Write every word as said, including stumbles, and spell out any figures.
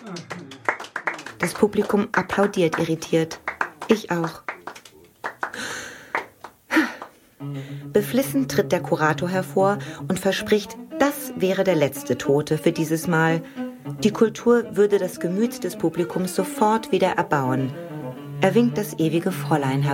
Das Publikum applaudiert irritiert. Ich auch. Beflissen tritt der Kurator hervor und verspricht, das wäre der letzte Tote für dieses Mal. Die Kultur würde das Gemüt des Publikums sofort wieder erbauen. Er winkt das ewige Fräulein herbei.